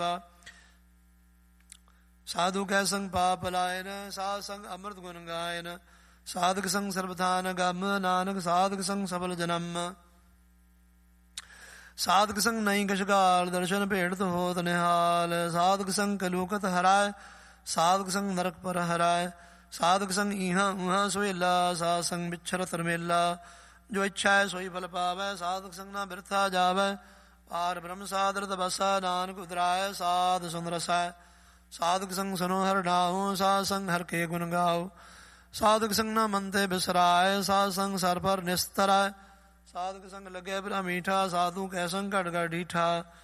ਸਾਧੂ ਕੈ ਸੰਗ ਪਾਪ ਲਾਇਨ, ਸਾਧ ਸੰਗ ਅੰਮ੍ਰਿਤ ਗੁਣ ਗਾਇਨ। ਸਾਧਕ ਸੰਗ ਸਰਬਥਾਨ ਗਮ, ਨਾਨਕ ਸਾਧਕ ਸੰਗ ਸਫਲ ਜਨਮ। ਸਾਧਕ ਸੰਗ ਨਹੀਂ ਕਛ ਗਾਲ, ਦਰਸ਼ਨ ਭੇਟਤ ਹੋਤ ਨਿਹਾਲ। ਸਾਧਕ ਸੰਗ ਕਲੂਕਤ ਹਰਾਏ, ਸਾਧਕ ਸੰਗ ਨਰਕ ਪਰ ਹਰਾਏ। ਸਾਧਕ ਸੰਗ ਇਹਾਂ ਉਹਾਂ ਸੁਹੇਲਾ, ਸਾਧ ਸੰਗ ਵਿਛਰ ਤਰਮੇਲਾ। ਜੋ ਇੱਛਾ ਹੈ ਸੋਈ ਫਲ ਪਾਵੈ, ਸਾਧਕ ਸੰਗ ਨਾ ਬਿਰਥਾ ਜਾਵੈ। ਪਾਰ ਬ੍ਰਹਮ ਸਾਧਰਤ ਬਸੈ, ਨਾਨਕ ਉਤਰਾਇ ਸਾਧ ਸੁਨ ਰਸੈ। ਸਾਧਕ ਸੰਗ ਸੁਨੋ ਹਰਿ ਨਾਉ, ਸਾਧ ਸੰਗ ਹਰਿ ਕੇ ਗੁਣ ਗਾਓ। ਸਾਧਕ ਸੰਗ ਨਾ ਮਨ ਤੇ ਬਿਸਰਾਏ, ਸਾਧ ਸੰਗ ਸਰ ਪਰ ਨਿਸਤਰੈ। ਸਾਧਕ ਸੰਗ ਲੱਗੇ ਬ੍ਰਹਮ ਮੀਠਾ, ਸਾਧੂ ਕੈ ਸੰਗ ਘਟ ਘਟ ਡੀਠਾ।